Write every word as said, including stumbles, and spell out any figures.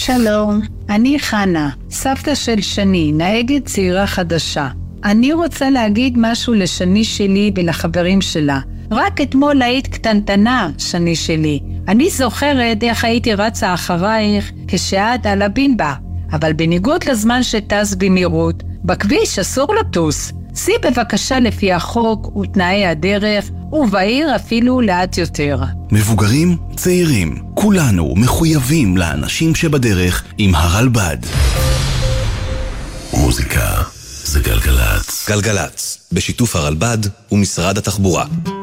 שלום, אני חנה, סבתא של שני, נהגת צעירה חדשה. אני רוצה להגיד משהו לשני שלי ולחברים שלה. רק אתמול היית קטנטנה, שני שלי. אני זוכרת איך הייתי רצה אחרייך כשאת על הבינבה. אבל בניגוד לזמן שטס במהירות, בכביש אסור לטוס. סי בבקשה לפי החוק ותנאי הדרך, ובעיר אפילו לאט יותר. מבוגרים, צעירים, כולנו מחויבים לאנשים שבדרך עם הרלב"ד. מוזיקה זה גלגלץ. גלגלץ, בשיתוף הרלב"ד ומשרד התחבורה.